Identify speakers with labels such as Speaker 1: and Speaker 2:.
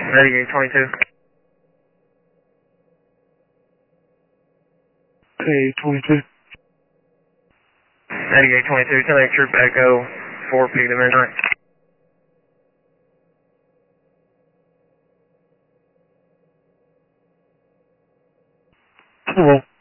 Speaker 1: 98, 22.
Speaker 2: Okay, 22.
Speaker 1: 98, 22, sending troop Echo 4P to midnight.
Speaker 2: Well.